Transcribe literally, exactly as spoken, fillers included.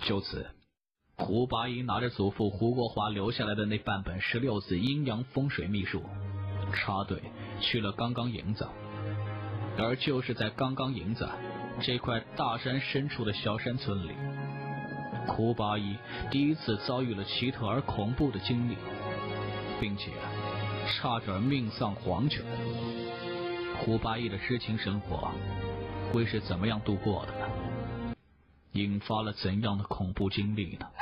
就此，胡八一拿着祖父胡国华留下来的那半本十六字阴阳风水秘术，插队去了刚刚营子。而就是在刚刚营子这块大山深处的小山村里，胡八一第一次遭遇了奇特而恐怖的经历，并且差点命丧黄泉。胡八一的知情生活会是怎么样度过的呢？引发了怎样的恐怖经历呢？